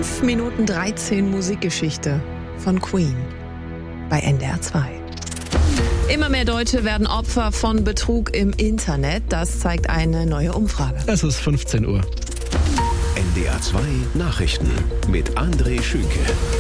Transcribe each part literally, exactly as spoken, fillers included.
fünf Minuten dreizehn Musikgeschichte von Queen bei N D R zwei. Immer mehr Deutsche werden Opfer von Betrug im Internet. Das zeigt eine neue Umfrage. Es ist fünfzehn Uhr. N D R zwei Nachrichten mit André Schünke.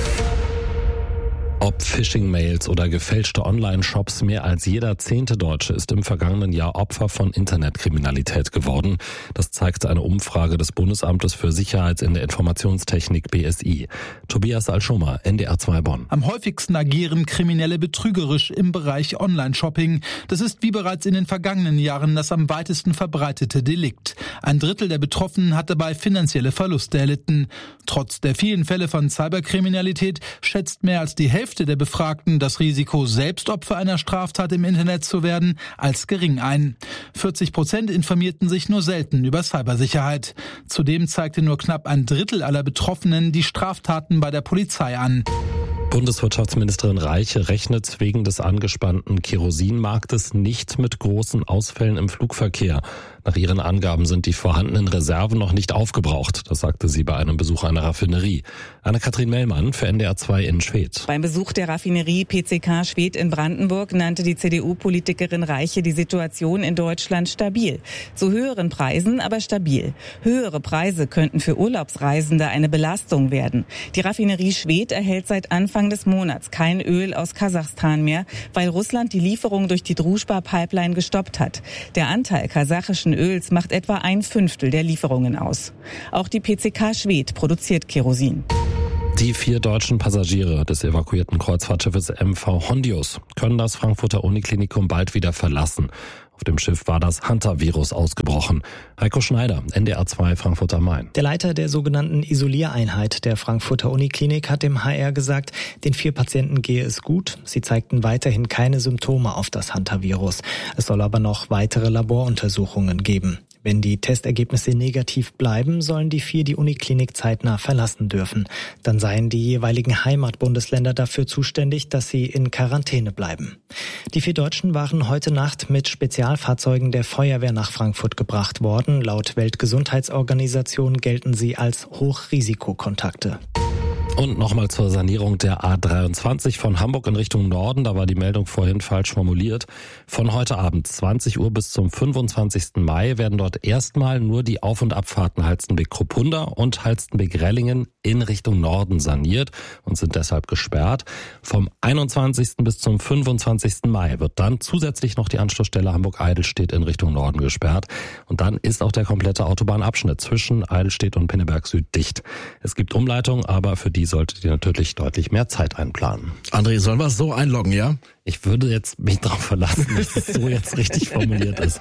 Ob Phishing-Mails oder gefälschte Online-Shops, mehr als jeder zehnte Deutsche ist im vergangenen Jahr Opfer von Internetkriminalität geworden. Das zeigte eine Umfrage des Bundesamtes für Sicherheit in der Informationstechnik B S I. Tobias Alschumer, N D R zwei Bonn. Am häufigsten agieren Kriminelle betrügerisch im Bereich Online-Shopping. Das ist wie bereits in den vergangenen Jahren das am weitesten verbreitete Delikt. Ein Drittel der Betroffenen hat dabei finanzielle Verluste erlitten. Trotz der vielen Fälle von Cyberkriminalität schätzt mehr als die Hälfte der Befragten das Risiko, selbst Opfer einer Straftat im Internet zu werden, als gering ein. vierzig Prozent informierten sich nur selten über Cybersicherheit. Zudem zeigte nur knapp ein Drittel aller Betroffenen die Straftaten bei der Polizei an. Bundeswirtschaftsministerin Reiche rechnet wegen des angespannten Kerosinmarktes nicht mit großen Ausfällen im Flugverkehr. Nach ihren Angaben sind die vorhandenen Reserven noch nicht aufgebraucht. Das sagte sie bei einem Besuch einer Raffinerie. Anne-Kathrin Mellmann für N D R zwei in Schwedt. Beim Besuch der Raffinerie P C K Schwedt in Brandenburg nannte die C D U-Politikerin Reiche die Situation in Deutschland stabil. Zu höheren Preisen, aber stabil. Höhere Preise könnten für Urlaubsreisende eine Belastung werden. Die Raffinerie Schwedt erhält seit Anfang des Monats kein Öl aus Kasachstan mehr, weil Russland die Lieferung durch die Druschba-Pipeline gestoppt hat. Der Anteil kasachischen Öls macht etwa ein Fünftel der Lieferungen aus. Auch die P C K Schwedt produziert Kerosin. Die vier deutschen Passagiere des evakuierten Kreuzfahrtschiffes M V Hondius können das Frankfurter Uniklinikum bald wieder verlassen. Auf dem Schiff war das Hantavirus ausgebrochen. Heiko Schneider, N D R zwei Frankfurt am Main. Der Leiter der sogenannten Isoliereinheit der Frankfurter Uniklinik hat dem H R gesagt, den vier Patienten gehe es gut. Sie zeigten weiterhin keine Symptome auf das Hantavirus. Es soll aber noch weitere Laboruntersuchungen geben. Wenn die Testergebnisse negativ bleiben, sollen die vier die Uniklinik zeitnah verlassen dürfen. Dann seien die jeweiligen Heimatbundesländer dafür zuständig, dass sie in Quarantäne bleiben. Die vier Deutschen waren heute Nacht mit Spezialfahrzeugen der Feuerwehr nach Frankfurt gebracht worden. Laut Weltgesundheitsorganisation gelten sie als Hochrisikokontakte. Und nochmal zur Sanierung der A dreiundzwanzig von Hamburg in Richtung Norden. Da war die Meldung vorhin falsch formuliert. Von heute Abend zwanzig Uhr bis zum fünfundzwanzigsten Mai werden dort erstmal nur die Auf- und Abfahrten Halstenbek-Kruppunda und Halstenbek-Rellingen in Richtung Norden saniert und sind deshalb gesperrt. Vom einundzwanzigsten bis zum fünfundzwanzigsten Mai wird dann zusätzlich noch die Anschlussstelle Hamburg-Eidelstedt in Richtung Norden gesperrt. Und dann ist auch der komplette Autobahnabschnitt zwischen Eidelstedt und Pinneberg Süd dicht. Es gibt Umleitungen, aber für die solltet ihr natürlich deutlich mehr Zeit einplanen. André, sollen wir es so einloggen, ja? Ich würde jetzt mich darauf verlassen, dass es so jetzt richtig formuliert ist.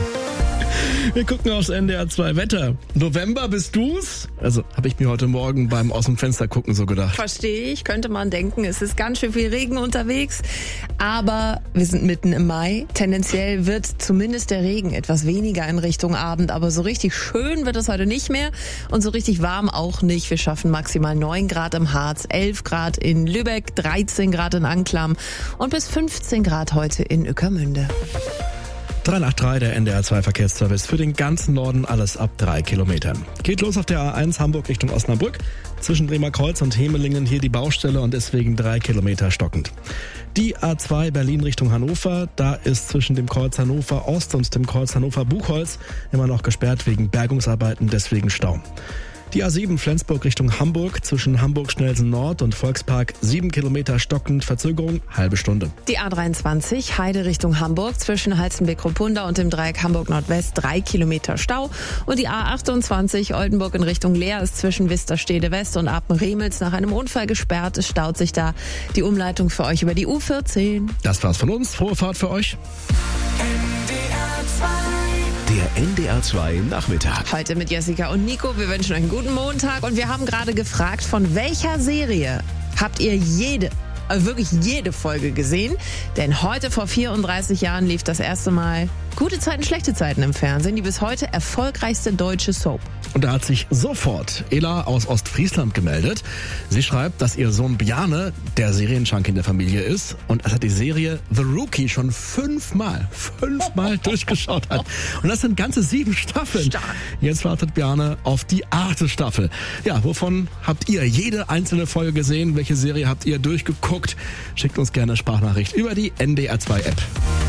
Wir gucken aufs N D R zwei Wetter. November, bist du's? Also habe ich mir heute Morgen beim aus dem Fenster gucken so gedacht. Verstehe ich, könnte man denken, es ist ganz schön viel Regen unterwegs. Aber wir sind mitten im Mai. Tendenziell wird zumindest der Regen etwas weniger in Richtung Abend. Aber so richtig schön wird es heute nicht mehr. Und so richtig warm auch nicht. Wir schaffen maximal neun Grad im Harz, elf Grad in Lübeck, dreizehn Grad in Anklam und bis fünfzehn Grad heute in Ueckermünde. drei acht drei, der N D R zwei Verkehrsservice für den ganzen Norden, alles ab drei Kilometern. Geht los auf der A eins Hamburg Richtung Osnabrück. Zwischen Bremerkreuz und Hemelingen hier die Baustelle und deswegen drei Kilometer stockend. Die A zwei Berlin Richtung Hannover, da ist zwischen dem Kreuz Hannover Ost und dem Kreuz Hannover Buchholz immer noch gesperrt wegen Bergungsarbeiten, deswegen Stau. Die A sieben Flensburg Richtung Hamburg, zwischen Hamburg-Schnelsen Nord und Volkspark sieben Kilometer stockend, Verzögerung, halbe Stunde. Die A dreiundzwanzig Heide Richtung Hamburg, zwischen Halstenbek-Kruppunda und dem Dreieck Hamburg-Nordwest drei Kilometer Stau. Und die A achtundzwanzig Oldenburg in Richtung Leer ist zwischen Wisterstede West und Apen-Remels nach einem Unfall gesperrt. Es staut sich da. Die Umleitung für euch über die U vierzehn. Das war's von uns. Frohe Fahrt für euch. Der N D R zwei Nachmittag. Heute mit Jessica und Nico. Wir wünschen euch einen guten Montag. Und wir haben gerade gefragt, von welcher Serie habt ihr jede, also wirklich jede Folge gesehen? Denn heute vor vierunddreißig Jahren lief das erste Mal Gute Zeiten, schlechte Zeiten im Fernsehen. Die bis heute erfolgreichste deutsche Soap. Und da hat sich sofort Ela aus Ostfriesland gemeldet. Sie schreibt, dass ihr Sohn Bjarne der Serienjunkie in der Familie ist und dass er die Serie The Rookie schon fünfmal, fünfmal durchgeschaut hat. Und das sind ganze sieben Staffeln. Stark. Jetzt wartet Bjarne auf die achte Staffel. Ja, wovon habt ihr jede einzelne Folge gesehen? Welche Serie habt ihr durchgeguckt? Schickt uns gerne eine Sprachnachricht über die N D R zwei App.